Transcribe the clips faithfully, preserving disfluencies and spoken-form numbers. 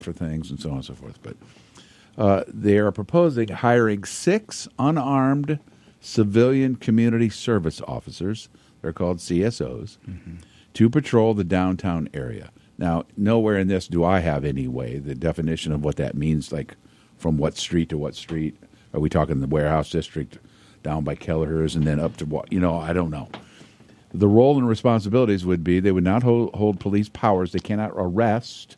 for things and so on and so forth. But uh, they are proposing hiring six unarmed civilian community service officers, they're called C S Os, mm-hmm. to patrol the downtown area. Now, nowhere in this do I have any way the definition of what that means, like from what street to what street. Are we talking the warehouse district down by Kelleher's and then up to what? You know, I don't know. The role and responsibilities would be they would not hold, hold police powers. They cannot arrest,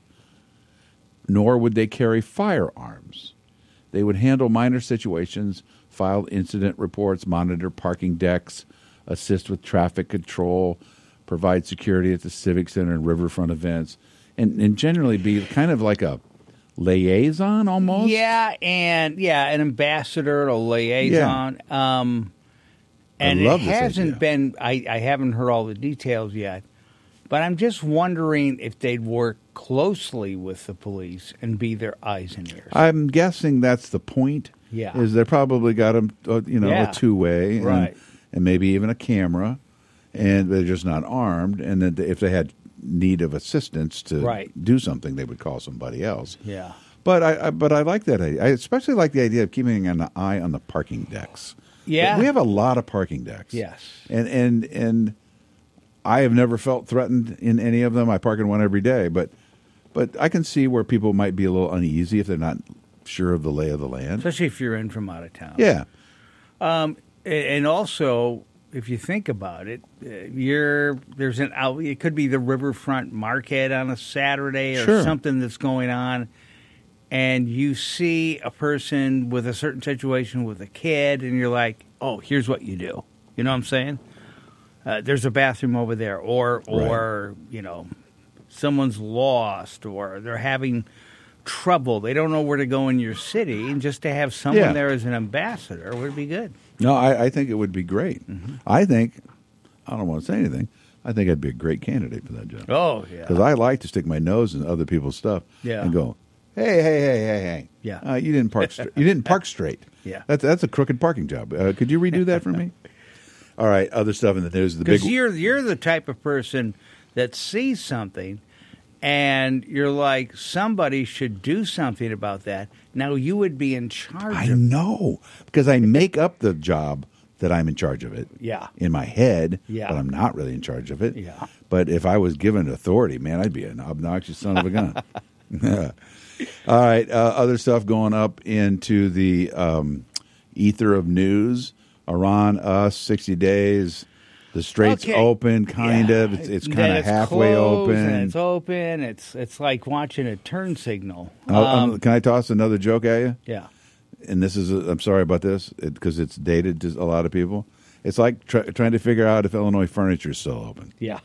nor would they carry firearms. They would handle minor situations, file incident reports, monitor parking decks, assist with traffic control, provide security at the Civic Center and riverfront events, and, and generally be kind of like a liaison almost. Yeah, and yeah, an ambassador, a liaison. Yeah. Um, and I love it this hasn't idea. been, I, I haven't heard all the details yet, but I'm just wondering if they'd work closely with the police and be their eyes and ears. I'm guessing that's the point. Yeah. Is they probably got them, uh, you know, Yeah. a two-way. And, Right. and maybe even a camera, and they're just not armed. And that if they had need of assistance to Right. do something, they would call somebody else. Yeah. But I, I but I like that idea. I especially like the idea of keeping an eye on the parking decks. Yeah. We have a lot of parking decks. Yes. And and and I have never felt threatened in any of them. I park in one every day, but but I can see where people might be a little uneasy if they're not sure of the lay of the land. Especially if you're in from out of town. Yeah. Um, and also, if you think about it, uh, you're there's an out. It could be the riverfront market on a Saturday or Sure. something that's going on, and you see a person with a certain situation with a kid, and you're like, "Oh, here's what you do." You know what I'm saying? Uh, there's a bathroom over there, or or you know, someone's lost, or they're having trouble. They don't know where to go in your city, and just to have someone Yeah. there as an ambassador would be good. No, I, I think it would be great. Mm-hmm. I think, I don't want to say anything, I think I'd be a great candidate for that job. Oh, yeah. Because I like to stick my nose in other people's stuff Yeah. and go, hey, hey, hey, hey, hey. Yeah. Uh, you didn't park straight. You didn't park straight. Yeah. That's, that's a crooked parking job. Uh, could you redo that for me? All right, other stuff in the news. The Because big you're, you're the type of person that sees something and you're like, somebody should do something about that. Now you would be in charge I of know, because I make up the job that I'm in charge of it. Yeah. In my head, Yeah. but I'm not really in charge of it. Yeah. But if I was given authority, man, I'd be an obnoxious son of a gun. All right, uh, other stuff going up into the um, ether of news. Iran, us, sixty days. The Strait's Okay. open, kind Yeah. of. It's, it's Then kind of halfway closed open. And it's open. It's it's like watching a turn signal. Uh, Um, um, can I toss another joke at you? yeah. And this is, a, I'm sorry about this, because it, it's dated to a lot of people. It's like try, trying to figure out if Illinois Furniture is still open. Yeah.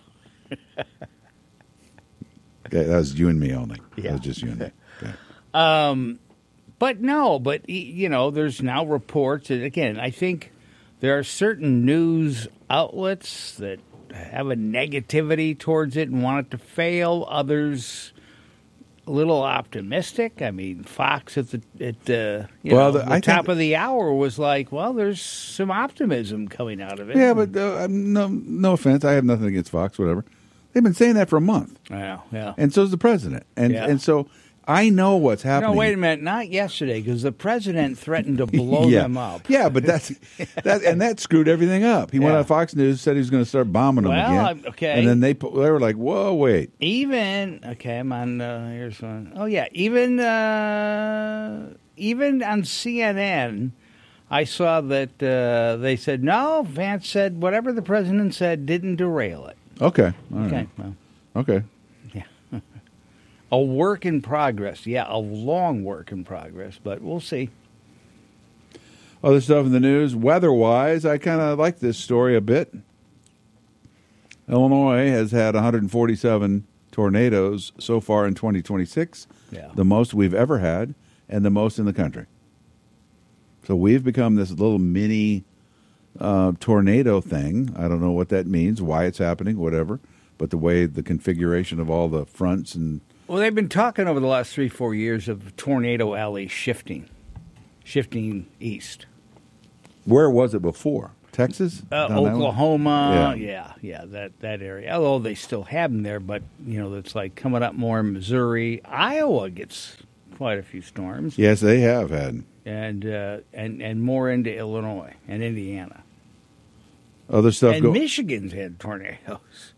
Okay, that was you and me only. Yeah. That was just you and me. Okay. Um, but no, but, y- you know, there's now reports. And again, I think there are certain news outlets that have a negativity towards it and want it to fail. Others a little optimistic. I mean, Fox at the at the, you Well, know, the- the I top think- of the hour was like, well, there's some optimism coming out of it. Yeah, but uh, I'm- no, no offense. I have nothing against Fox, whatever. They've been saying that for a month. Yeah, yeah. And so's the president. And Yeah. and so I know what's happening. No, wait a minute. Not yesterday, because the president threatened to blow yeah. them up. Yeah, but that's that, and that screwed everything up. He went Yeah. on Fox News, said he was going to start bombing them Well, again. I'm- okay. And then they pu- they were like, "Whoa, wait." Even okay, I'm on. Uh, here's one. Oh yeah, even uh, even on C N N, I saw that uh, they said no. Vance said whatever the president said didn't derail it. Okay. All Okay, right. well, Okay. yeah, a work in progress. Yeah, a long work in progress, but we'll see. Other stuff in the news, weather-wise, I kind of like this story a bit. Illinois has had one hundred forty-seven tornadoes so far in twenty twenty-six, Yeah. the most we've ever had, and the most in the country. So we've become this little mini uh, tornado thing. I don't know what that means, why it's happening, whatever, but the way the configuration of all the fronts and Well, they've been talking over the last three, four years of tornado alley shifting, shifting east. where was it before? Texas, Uh, Down that way? Oklahoma, Yeah. yeah. yeah, that that area. Although they still have them there, but you know, it's like coming up more in Missouri. Iowa gets quite a few storms, Yes, they have had and uh, and and more into Illinois and Indiana, other stuff. and go- Michigan's had tornadoes.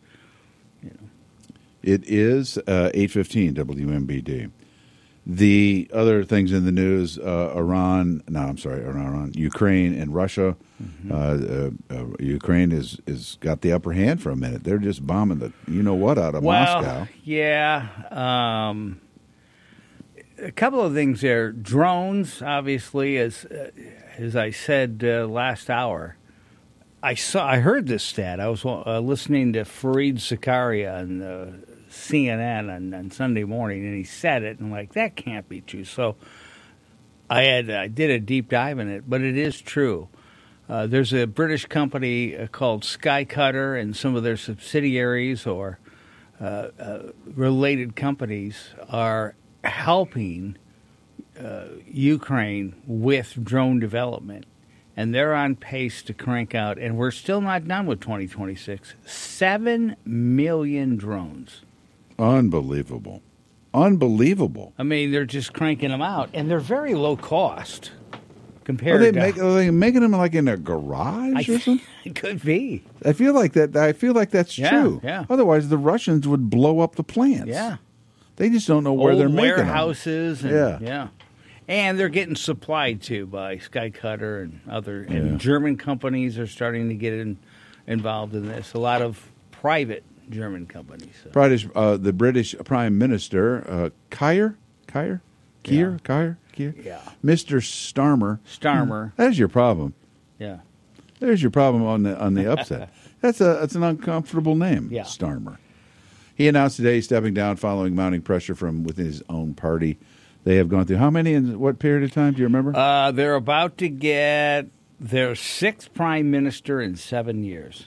It is uh, eight fifteen W M B D. The other things in the news: uh, Iran. No, I'm sorry, Iran, Ukraine, and Russia. Mm-hmm. Uh, uh, uh, Ukraine is is got the upper hand for a minute. They're just bombing the you know what out of Well, Moscow. yeah. Um, a couple of things there. Drones, obviously, as uh, as I said uh, last hour. I saw. I heard this stat. I was uh, listening to Fareed Zakaria on uh, C N N on, on Sunday morning, and he said it, and I'm like, that can't be true. So I had I did a deep dive in it, but it is true. Uh, there's a British company uh, called Skycutter, and some of their subsidiaries or uh, uh, related companies are helping uh, Ukraine with drone development. And they're on pace to crank out, and we're still not done with twenty twenty-six, seven million drones. Unbelievable, unbelievable. I mean, they're just cranking them out, and they're very low cost Are compared they, to... make, are they making them like in a garage I, or something? it could be. I feel like that. I feel like that's Yeah, true. yeah. Otherwise, the Russians would blow up the plants. Yeah. They just don't know where Old they're making them. warehouses. And, Yeah. yeah. And they're getting supplied to by Skycutter and other Yeah. and German companies are starting to get in, involved in this. A lot of private German companies. So. British, uh, the British Prime Minister, uh, Keir, Keir, Keir, Yeah. Keir, Keir, Yeah. Mister Starmer. Starmer. That's your problem. Yeah. There's your problem on the on the upset. That's a that's an uncomfortable name. Yeah. Starmer. He announced today he's stepping down following mounting pressure from within his own party. They have gone through how many in what period of time? Do you remember? Uh, they're about to get their sixth prime minister in seven years.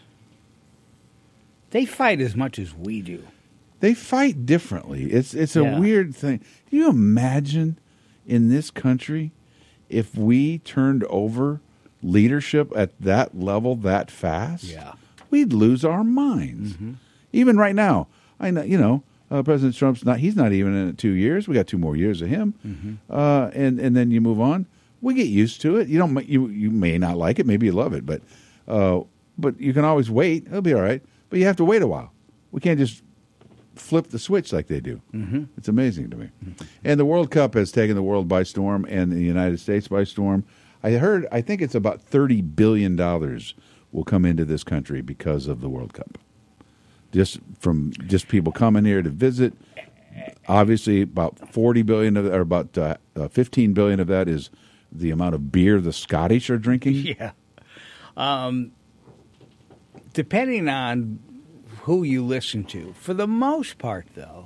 They fight as much as we do. They fight differently. It's it's a Yeah. weird thing. Do you imagine in this country if we turned over leadership at that level that fast? Yeah. We'd lose our minds. Even right now, I know you know uh, President Trump's not. He's not even in it two years. We got two more years of him, uh, and and then you move on. We get used to it. You don't. You you may not like it. Maybe you love it, but uh, but you can always wait. It'll be all right. But you have to wait a while. We can't just flip the switch like they do. Mm-hmm. It's amazing to me. Mm-hmm. And the World Cup has taken the world by storm and the United States by storm. I heard. I think it's about thirty billion dollars will come into this country because of the World Cup. Just from just people coming here to visit. Obviously, about forty billion of, or about uh, uh, fifteen billion of that is the amount of beer the Scottish are drinking. Yeah. Um, depending on who you listen to, for the most part, though,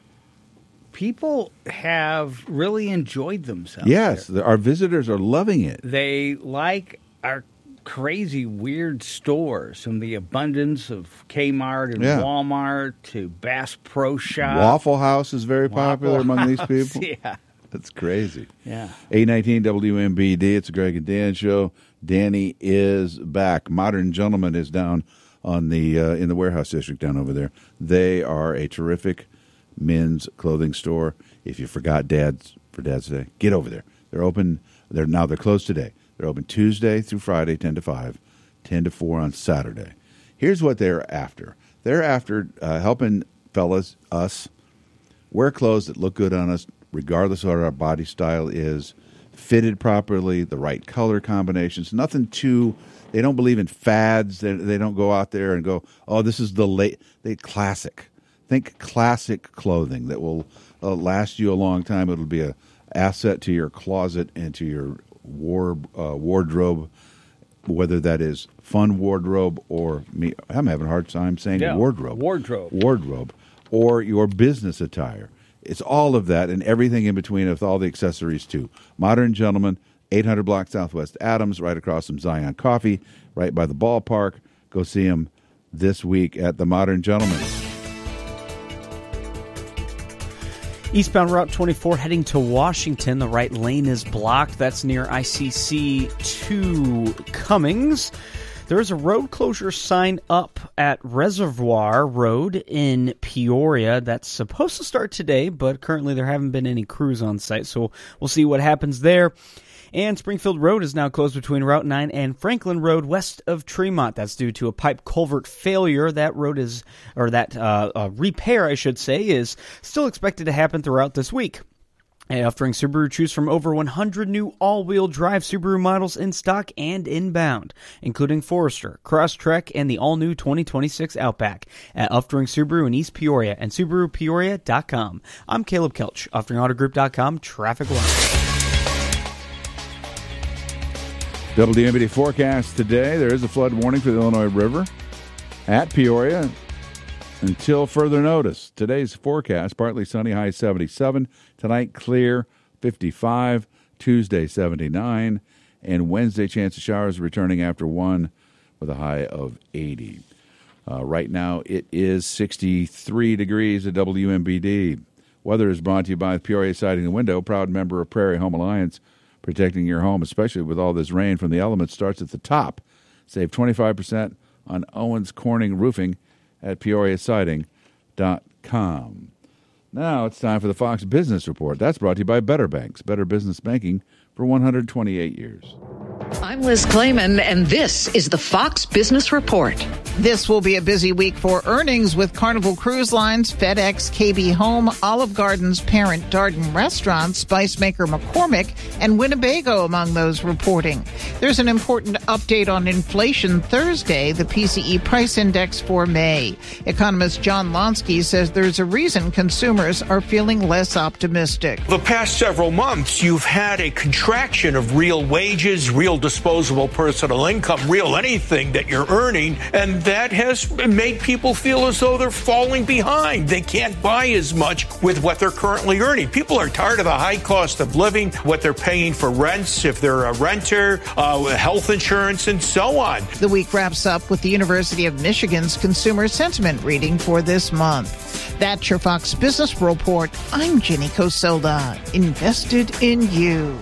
people have really enjoyed themselves. Yes, there. the, our visitors are loving it. They like our crazy, weird stores, from the abundance of Kmart and Yeah. Walmart to Bass Pro Shop. Waffle House is very popular Waffle among these House, people. Yeah. That's crazy. Yeah. eight nineteen W M B D, it's a Greg and Dan show. Danny is back. Modern Gentleman is down on the uh, in the warehouse district down over there. They are a terrific men's clothing store. If you forgot Dad's for Dad's Day, get over there. They're open. They're now they're closed today. They're open Tuesday through Friday, ten to five, ten to four on Saturday. Here's what they're after. They're after uh, helping fellas, us, wear clothes that look good on us, regardless of what our body style is, fitted properly, the right color combinations, nothing too, they don't believe in fads. They, they don't go out there and go, oh, this is the late, they classic. Think classic clothing that will uh, last you a long time. It'll be a asset to your closet and to your war, uh, wardrobe, whether that is fun wardrobe or me. I'm having a hard time saying Yeah, wardrobe. wardrobe. Wardrobe. Or your business attire. It's all of that and everything in between with all the accessories too. Modern Gentleman, eight hundred block Southwest Adams, right across from Zion Coffee, right by the ballpark. Go see him this week at the Modern Gentleman. Eastbound Route twenty-four heading to Washington. The right lane is blocked. That's near I C C two Cummings. There is a road closure sign up at Reservoir Road in Peoria that's supposed to start today, but currently there haven't been any crews on site, so we'll see what happens there. And Springfield Road is now closed between Route nine and Franklin Road west of Tremont. That's due to a pipe culvert failure. That road is, or that uh, uh, repair, I should say, is still expected to happen throughout this week. At Uftring Subaru, choose from over one hundred new all-wheel drive Subaru models in stock and inbound, including Forester, Crosstrek, and the all-new twenty twenty-six Outback at Uftring Subaru in East Peoria and Subaru Peoria dot com. I'm Caleb Kelch, Uftring Auto Group dot com, Traffic Live. W M B D forecast today. There is a flood warning for the Illinois River at Peoria until further notice. Today's forecast, partly sunny, high seventy-seven. Tonight, clear, fifty-five. Tuesday, seventy-nine. And Wednesday, chance of showers returning after one with a high of eighty. Uh, right now, it is sixty-three degrees at W M B D. Weather is brought to you by Peoria Siding and Window, proud member of Prairie Home Alliance. Protecting your home, especially with all this rain from the elements, starts at the top. Save twenty-five percent on Owens Corning Roofing at peoria siding dot com. Now it's time for the Fox Business Report. That's brought to you by Better Banks, better business banking for one hundred twenty-eight years. I'm Liz Clayman, and this is the Fox Business Report. This will be a busy week for earnings with Carnival Cruise Lines, FedEx, K B Home, Olive Garden's parent Darden Restaurants, Spice Maker McCormick, and Winnebago among those reporting. There's an important update on inflation Thursday, the P C E price index for May. Economist John Lonsky says there's a reason consumers are feeling less optimistic. The past several months, you've had a contraction of real wages, real disposable personal income, real anything that you're earning, and that has made people feel as though they're falling behind. They can't buy as much with what they're currently earning. People are tired of the high cost of living, what they're paying for rents, if they're a renter, uh, health insurance, and so on. The week wraps up with the University of Michigan's Consumer Sentiment reading for this month. That's your Fox Business Report. I'm Jenny Coselda, invested in you.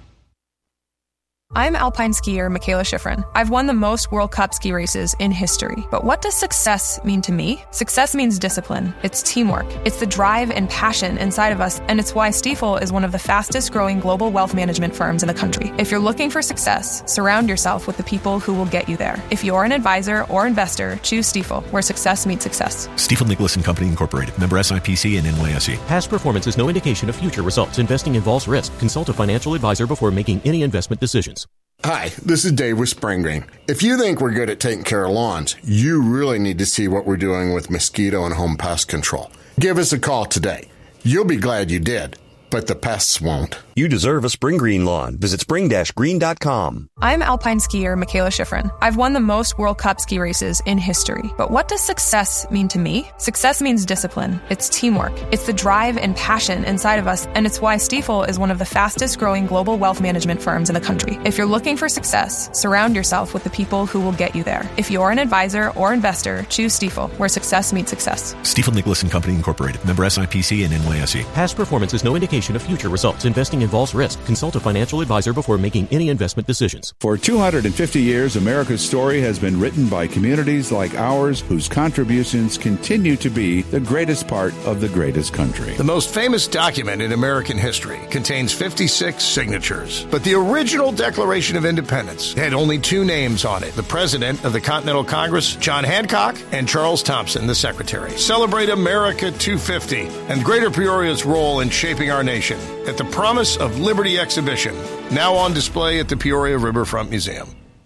I'm alpine skier Michaela Schifrin. I've won the most World Cup ski races in history. But what does success mean to me? Success means discipline. It's teamwork. It's the drive and passion inside of us, and it's why Stifel is one of the fastest growing global wealth management firms in the country. If you're looking for success, surround yourself with the people who will get you there. If you're an advisor or investor, choose Stifel, where success meets success. Stifel Nicholas and Company Incorporated. Member S I P C and N Y S E. Past performance is no indication of future results. Investing involves risk. Consult a financial advisor before making any investment decisions. Hi, this is Dave with Spring Green. If you think we're good at taking care of lawns, you really need to see what we're doing with mosquito and home pest control. Give us a call today. You'll be glad you did, but the pests won't. You deserve a Spring Green lawn. Visit spring dash green dot com. I'm alpine skier Michaela Schifrin. I've won the most World Cup ski races in history. But what does success mean to me? Success means discipline. It's teamwork. It's the drive and passion inside of us, and it's why Stifel is one of the fastest growing global wealth management firms in the country. If you're looking for success, surround yourself with the people who will get you there. If you're an advisor or investor, choose Stifel, where success meets success. Stifel Nicholas and Company Incorporated. Member S I P C and N Y S E. Past performance is no indication of future results. Investing involves risk. Consult a financial advisor before making any investment decisions. For two hundred fifty years, America's story has been written by communities like ours whose contributions continue to be the greatest part of the greatest country. The most famous document in American history contains fifty-six signatures. But the original Declaration of Independence had only two names on it: the President of the Continental Congress, John Hancock, and Charles Thompson, the Secretary. Celebrate America two hundred fifty and Greater Peoria's role in shaping our nation at the Promise of Liberty exhibition, now on display at the Peoria Riverfront Museum.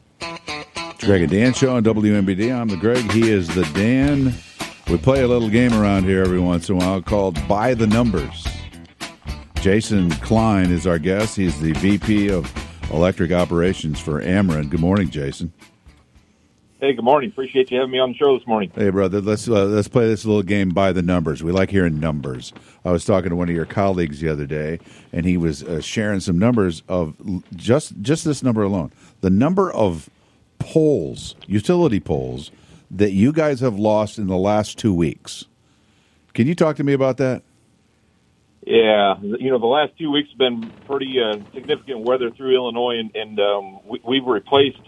Greg and Dan Show on W M B D. I'm the Greg. He is the Dan. We play a little game around here every once in a while called By the Numbers. Jason Klein is our guest. He's the V P of Electric Operations for Ameren. Good morning, Jason. Hey, good morning. Appreciate you having me on the show this morning. Hey, brother, let's uh, let's play this little game by the numbers. We like hearing numbers. I was talking to one of your colleagues the other day, and he was uh, sharing some numbers of just just this number alone. The number of poles, utility poles, that you guys have lost in the last two weeks. Can you talk to me about that? Yeah, you know, the last two weeks have been pretty uh, significant weather through Illinois, and, and um, we, we've replaced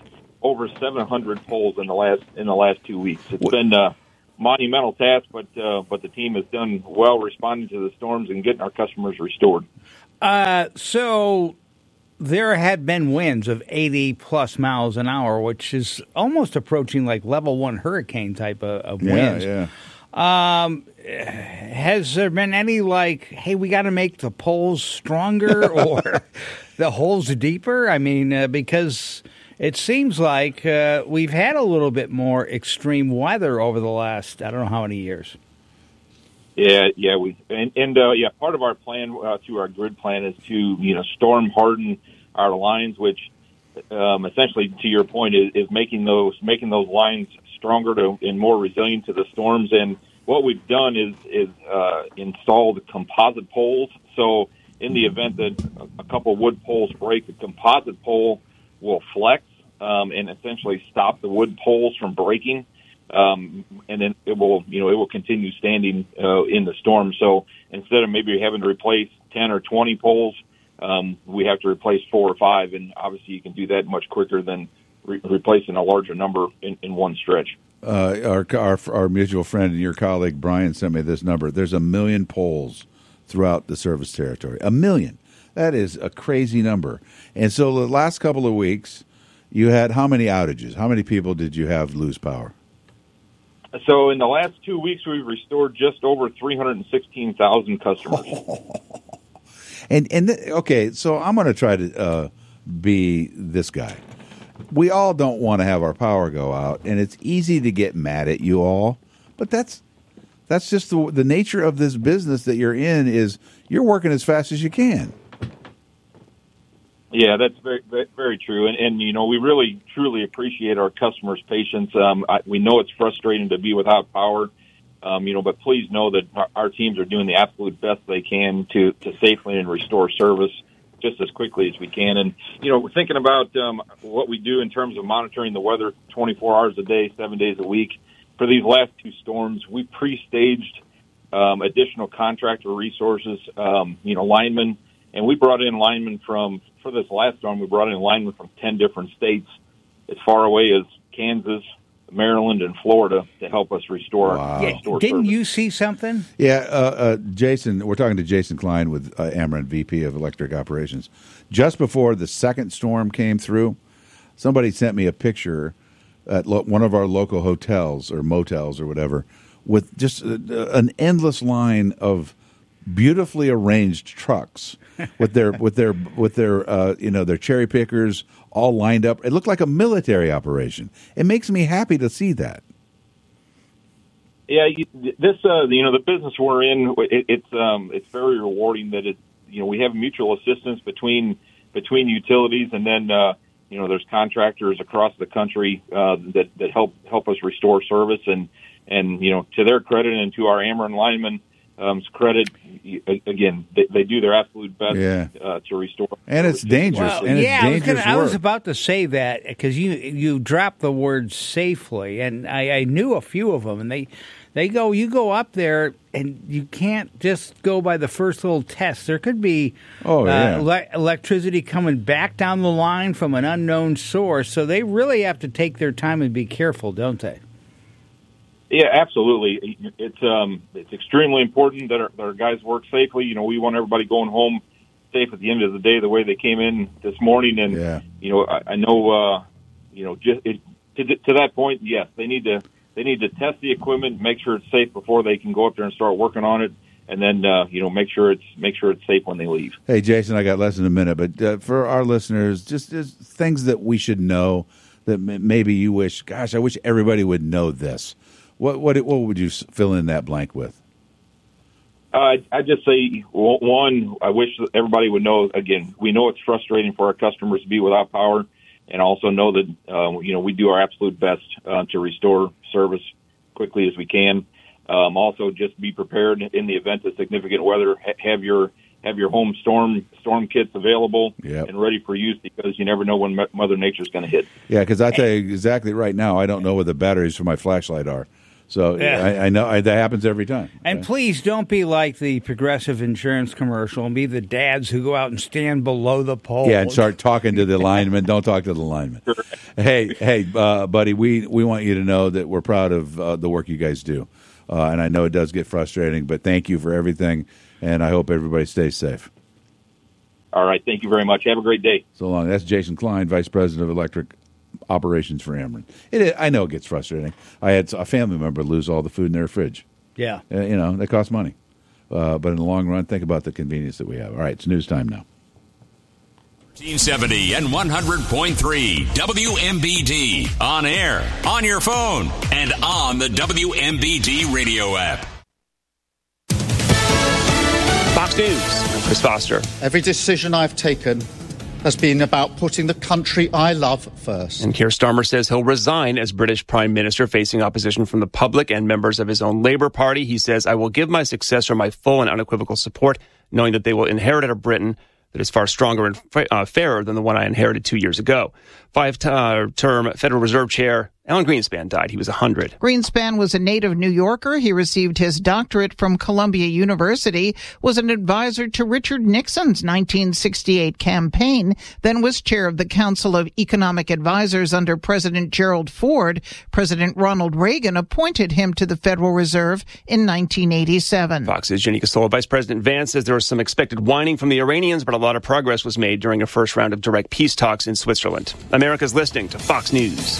over seven hundred poles in the last in the last two weeks. It's what? been a monumental task, but uh, but the team has done well responding to the storms and getting our customers restored. Uh, so there had been winds of eighty plus miles an hour, which is almost approaching like level one hurricane type of, of winds. Yeah, yeah. Um, has there been any like, hey, we got to make the poles stronger or the holes deeper? I mean, uh, because it seems like uh, we've had a little bit more extreme weather over the last, I don't know how many years. Yeah, yeah, we and, and uh, yeah, part of our plan uh, through our grid plan is to you know storm harden our lines, which um, essentially, to your point, is, is making those making those lines stronger to, and more resilient to the storms. And what we've done is is uh, installed composite poles. So in the event that a couple of wood poles break, the composite pole will flex um, and essentially stop the wood poles from breaking. Um, and then it will, you know, it will continue standing uh, in the storm. So instead of maybe having to replace ten or twenty poles, um, we have to replace four or five. And obviously you can do that much quicker than re- replacing a larger number in, in one stretch. Uh, our, our our mutual friend and your colleague Brian sent me this number. There's a million poles throughout the service territory. A million. That is a crazy number. And so the last couple of weeks, you had how many outages? How many people did you have lose power? So in the last two weeks, we've restored just over three hundred sixteen thousand customers. and and th- okay, so I'm going to try to uh, be this guy. We all don't want to have our power go out, and it's easy to get mad at you all, but that's that's just the, the nature of this business that you're in. Is you're working as fast as you can. Yeah, that's very, very, very true. And, and, you know, we really, truly appreciate our customers' patience. Um, I, we know it's frustrating to be without power, um, you know, but please know that our, our teams are doing the absolute best they can to, to safely and restore service just as quickly as we can. And, you know, we're thinking about um, what we do in terms of monitoring the weather twenty-four hours a day, seven days a week. For these last two storms, we pre-staged um, additional contractor resources, um, you know, linemen, and we brought in linemen from, for this last storm, we brought in linemen from ten different states as far away as Kansas, Maryland, and Florida to help us restore. Wow. Yeah, restore didn't service. you see something? Yeah, uh, uh, Jason, we're talking to Jason Klein with uh, Ameren, V P of Electric Operations. Just before the second storm came through, somebody sent me a picture at lo- one of our local hotels or motels or whatever with just uh, an endless line of beautifully arranged trucks with their with their with their uh, you know their cherry pickers all lined up. It looked like a military operation. It makes me happy to see that. Yeah, you, this uh, you know the business we're in, it, it's um, it's very rewarding that it you know we have mutual assistance between between utilities, and then uh, you know there's contractors across the country uh, that that help help us restore service, and and you know to their credit and to our Ameren linemen. Um, credit again. They, they do their absolute best yeah. uh, to restore, and it's dangerous. Well, and yeah, it's I was, dangerous gonna, I was work. about to say that because you you dropped the word safely, and I, I knew a few of them, and they they go. You go up there, and you can't just go by the first little test. There could be oh, yeah. uh, ele- electricity coming back down the line from an unknown source. So they really have to take their time and be careful, don't they? Yeah, absolutely. It's um, it's extremely important that our, that our guys work safely. You know, we want everybody going home safe at the end of the day, the way they came in this morning. And yeah. you know, I, I know, uh, you know, just it, to to that point, yes, they need to they need to test the equipment, make sure it's safe before they can go up there and start working on it, and then uh, you know, make sure it's make sure it's safe when they leave. Hey, Jason, I got less than a minute, but uh, for our listeners, just, just things that we should know that m- maybe you wish. Gosh, I wish everybody would know this. What what what would you fill in that blank with? Uh, I just say one. I wish everybody would know. Again, we know it's frustrating for our customers to be without power, and also know that uh, you know we do our absolute best uh, to restore service quickly as we can. Um, also, just be prepared in the event of significant weather. Ha- have your have your home storm storm kits available yep. and ready for use, because you never know when Mother Nature's going to hit. Yeah, because I tell you exactly right now, I don't know where the batteries for my flashlight are. So Yeah. I, I know I, that happens every time. And please don't be like the Progressive Insurance commercial and be the dads who go out and stand below the pole. Yeah, and start talking to the lineman. Don't talk to the lineman. Hey, hey, uh, buddy, we, we want you to know that we're proud of uh, the work you guys do. Uh, and I know it does get frustrating, but thank you for everything, and I hope everybody stays safe. All right, thank you very much. Have a great day. So long. That's Jason Klein, Vice President of Electric Operations for Ameren. It, I know it gets frustrating. I had a family member lose all the food in their fridge. Yeah. Uh, you know, that costs money. Uh, but in the long run, think about the convenience that we have. All right, it's news time now. fifteen seventy and one hundred point three W M B D. On air, on your phone, and on the W M B D radio app. Fox News, I'm Chris Foster. Every decision I've taken has been about putting the country I love first. And Keir Starmer says he'll resign as British Prime Minister, facing opposition from the public and members of his own Labour Party. He says, I will give my successor my full and unequivocal support, knowing that they will inherit a Britain that is far stronger and uh, fairer than the one I inherited two years ago. Five-term Federal Reserve Chair Alan Greenspan died. He was one hundred. Greenspan was a native New Yorker. He received his doctorate from Columbia University, was an advisor to Richard Nixon's nineteen sixty-eight campaign, then was chair of the Council of Economic Advisors under President Gerald Ford. President Ronald Reagan appointed him to the Federal Reserve in nineteen eighty-seven. Fox's Jenny Casola. Vice President Vance says there was some expected whining from the Iranians, but a lot of progress was made during a first round of direct peace talks in Switzerland. America's listening to Fox News.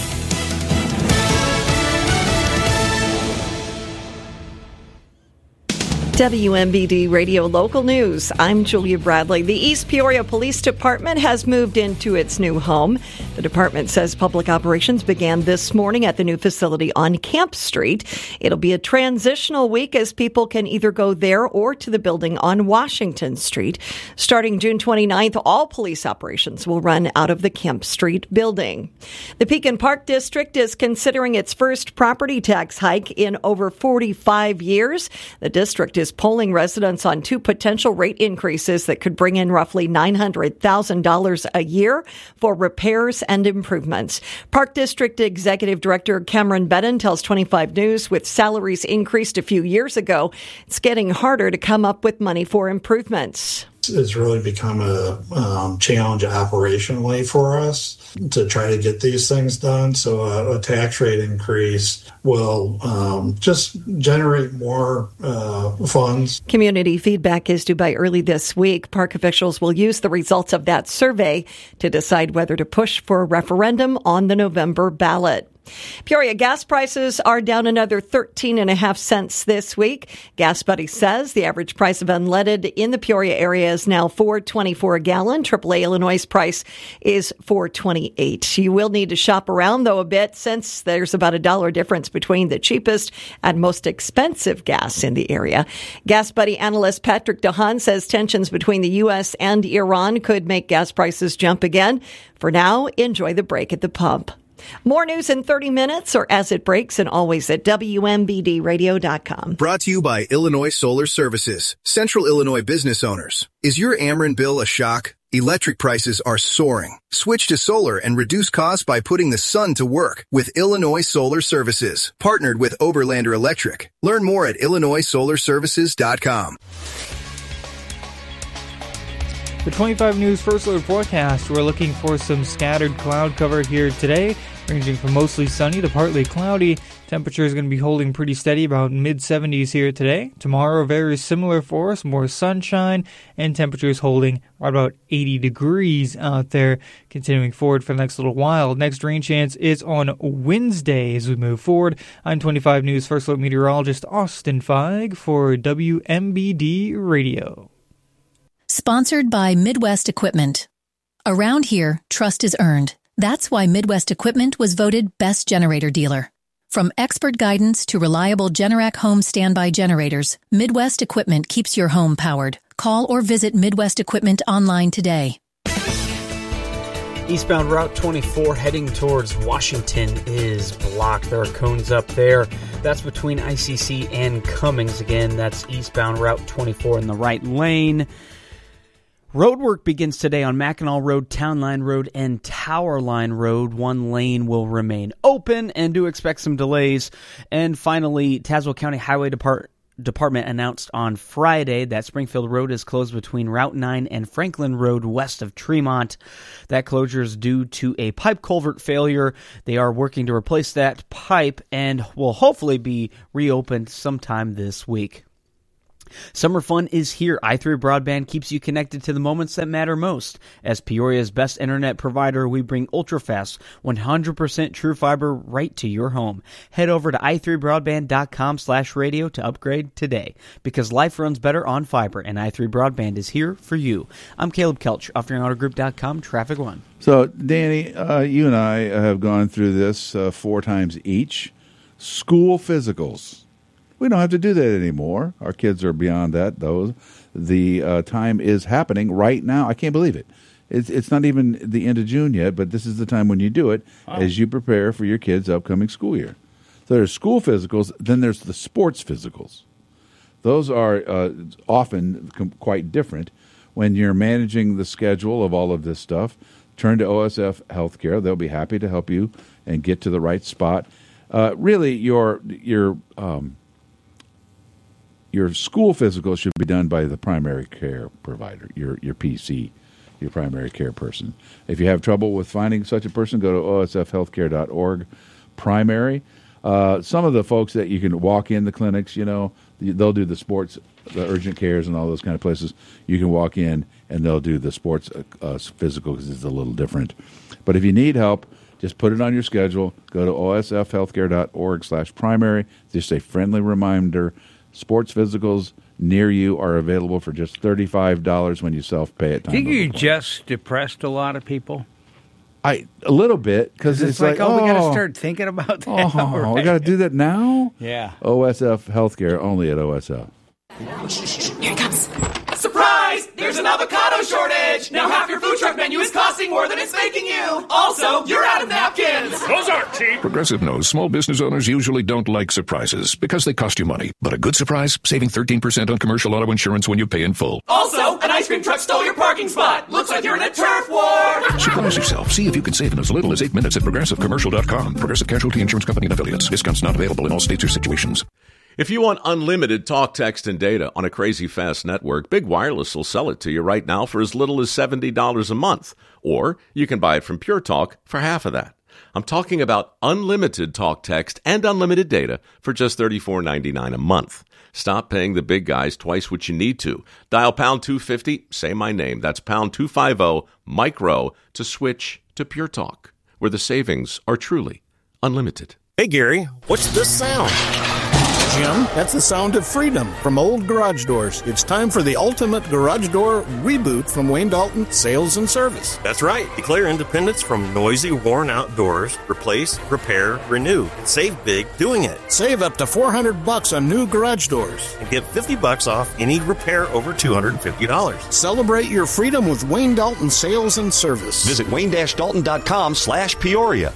W M B D Radio Local News. I'm Julia Bradley. The East Peoria Police Department has moved into its new home. The department says public operations began this morning at the new facility on Camp Street. It'll be a transitional week as people can either go there or to the building on Washington Street. Starting June twenty-ninth, all police operations will run out of the Camp Street building. The Pekin Park District is considering its first property tax hike in over forty-five years. The district is polling residents on two potential rate increases that could bring in roughly nine hundred thousand dollars a year for repairs and improvements. Park District Executive Director Cameron Bedden tells twenty-five News with salaries increased a few years ago, it's getting harder to come up with money for improvements. It's really become a um, challenge operationally for us to try to get these things done. So a, a tax rate increase will um, just generate more uh, funds. Community feedback is due by early this week. Park officials will use the results of that survey to decide whether to push for a referendum on the November ballot. Peoria gas prices are down another thirteen and a half cents this week. Gas Buddy says the average price of unleaded in the Peoria area is now four twenty-four a gallon. triple A Illinois' price is four twenty-eight. You will need to shop around, though, a bit since there's about a dollar difference between the cheapest and most expensive gas in the area. Gas Buddy analyst Patrick DeHaan says tensions between the U S and Iran could make gas prices jump again. For now, enjoy the break at the pump. More news in thirty minutes or as it breaks, and always at W M B D radio dot com. Brought to you by Illinois Solar Services, Central Illinois business owners. Is your Ameren bill a shock? Electric prices are soaring. Switch to solar and reduce costs by putting the sun to work with Illinois Solar Services, partnered with Oberlander Electric. Learn more at Illinois Solar Services dot com. The twenty-five News First Alert forecast, we're looking for some scattered cloud cover here today, ranging from mostly sunny to partly cloudy. Temperature is going to be holding pretty steady, about mid seventies here today. Tomorrow, very similar for us, more sunshine, and temperatures holding right about eighty degrees out there, continuing forward for the next little while. Next rain chance is on Wednesday as we move forward. I'm twenty-five News First Alert meteorologist Austin Feig for W M B D Radio. Sponsored by Midwest Equipment. Around here, trust is earned. That's why Midwest Equipment was voted Best Generator Dealer. From expert guidance to reliable Generac home standby generators, Midwest Equipment keeps your home powered. Call or visit Midwest Equipment online today. Eastbound Route twenty-four heading towards Washington is blocked. There are cones up there. That's between I C C and Cummings. Again, that's eastbound Route twenty-four in the right lane. Roadwork begins today on Mackinac Road, Town Line Road, and Tower Line Road. One lane will remain open, and do expect some delays. And finally, Tazewell County Highway Depart- Department announced on Friday that Springfield Road is closed between Route nine and Franklin Road west of Tremont. That closure is due to a pipe culvert failure. They are working to replace that pipe and will hopefully be reopened sometime this week. Summer fun is here. i three Broadband keeps you connected to the moments that matter most. As Peoria's best internet provider, we bring ultra-fast, one hundred percent true fiber right to your home. Head over to i three broadband dot com slash radio to upgrade today, because life runs better on fiber, and i three Broadband is here for you. I'm Caleb Kelch, offering auto group dot com, Traffic One. So, Danny, uh, you and I have gone through this uh, four times each. School physicals. We don't have to do that anymore. Our kids are beyond that, though. The uh, time is happening right now. I can't believe it. It's, it's not even the end of June yet, but this is the time when you do it oh. as you prepare for your kids' upcoming school year. So there's school physicals, then there's the sports physicals. Those are uh, often com- quite different. When you're managing the schedule of all of this stuff, turn to O S F Healthcare. They'll be happy to help you and get to the right spot. Uh, really, your your um, Your school physical should be done by the primary care provider, your your P C, your primary care person. If you have trouble with finding such a person, go to O S F healthcare dot org, primary. Uh, some of the folks that you can walk in the clinics, you know, they'll do the sports, the urgent cares and all those kind of places. You can walk in and they'll do the sports uh, physical because it's a little different. But if you need help, just put it on your schedule. Go to O S F healthcare dot org slash primary. Just a friendly reminder. Sports physicals near you are available for just thirty-five dollars when you self-pay at time. Think you just depressed a lot of people? I A little bit, because it's, it's like, like, oh, oh, we got to start thinking about that. Oh, right? we got to do that now? Yeah. O S F Healthcare, only at O S F. Here it comes. Surprise! There's an avocado shortage! Now half your food truck menu is costing more than it's making you! Also, you're out of napkins! Those aren't cheap! Progressive knows small business owners usually don't like surprises because they cost you money. But a good surprise? Saving thirteen percent on commercial auto insurance when you pay in full. Also, an ice cream truck stole your parking spot! Looks like you're in a turf war! Surprise yourself. See if you can save in as little as eight minutes at progressive commercial dot com. Progressive Casualty Insurance Company and Affiliates. Discounts not available in all states or situations. If you want unlimited talk, text, and data on a crazy fast network, Big Wireless will sell it to you right now for as little as seventy dollars a month. Or you can buy it from Pure Talk for half of that. I'm talking about unlimited talk, text, and unlimited data for just thirty-four ninety-nine a month. Stop paying the big guys twice what you need to. Dial pound two fifty, say my name. That's pound two fifty, micro, to switch to Pure Talk, where the savings are truly unlimited. Hey, Gary, what's this sound? Jim, that's the sound of freedom from old garage doors. It's time for the ultimate garage door reboot from Wayne Dalton Sales and Service. That's right. Declare independence from noisy, worn-out doors. Replace, repair, renew. And save big doing it. Save up to four hundred bucks on new garage doors. And get fifty bucks off any repair over two hundred fifty dollars. Celebrate your freedom with Wayne Dalton Sales and Service. Visit wayne dash dalton dot com slash Peoria.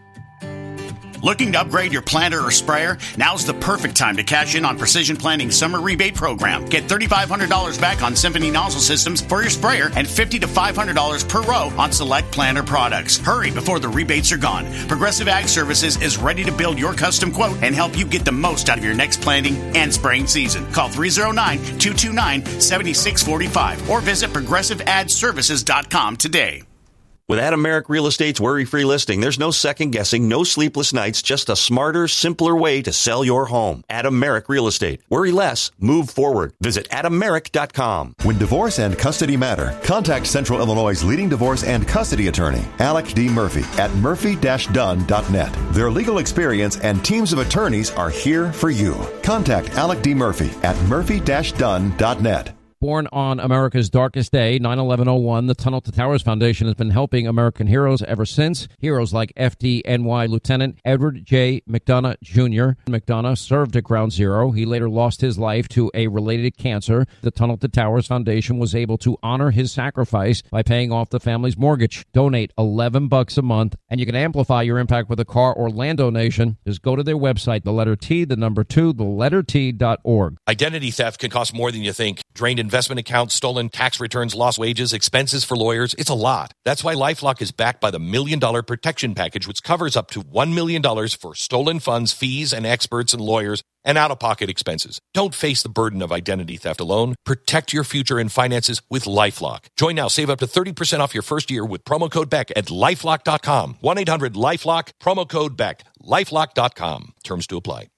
Looking to upgrade your planter or sprayer? Now's the perfect time to cash in on Precision Planting's summer rebate program. Get three thousand five hundred dollars back on Symphony nozzle systems for your sprayer and fifty to five hundred dollars per row on select planter products. Hurry before the rebates are gone. Progressive Ag Services is ready to build your custom quote and help you get the most out of your next planting and spraying season. Call three oh nine, two two nine, seven six four five or visit progressive ad services dot com today. With Adam Merrick Real Estate's worry-free listing, there's no second-guessing, no sleepless nights, just a smarter, simpler way to sell your home. Adam Merrick Real Estate. Worry less, move forward. Visit adam merrick dot com. When divorce and custody matter, contact Central Illinois' leading divorce and custody attorney, Alec D. Murphy, at murphy dash dunn dot net. Their legal experience and teams of attorneys are here for you. Contact Alec D. Murphy at murphy dash dunn dot net. Born on America's darkest day, nine eleven oh one, the Tunnel to Towers Foundation has been helping American heroes ever since. Heroes like F D N Y Lieutenant Edward J. McDonough Junior McDonough served at Ground Zero. He later lost his life to a related cancer. The Tunnel to Towers Foundation was able to honor his sacrifice by paying off the family's mortgage. Donate eleven bucks a month, and you can amplify your impact with a car or land donation. Just go to their website, the letter T, the number two, the letter T dot org. Identity theft can cost more than you think. Drained investment accounts, stolen tax returns, lost wages, expenses for lawyers. It's a lot. That's why LifeLock is backed by the Million Dollar Protection Package, which covers up to one million dollars for stolen funds, fees, and experts and lawyers, and out-of-pocket expenses. Don't face the burden of identity theft alone. Protect your future and finances with LifeLock. Join now. Save up to thirty percent off your first year with promo code Beck at LifeLock dot com. one eight hundred LifeLock, promo code Beck. LifeLock dot com. Terms to apply.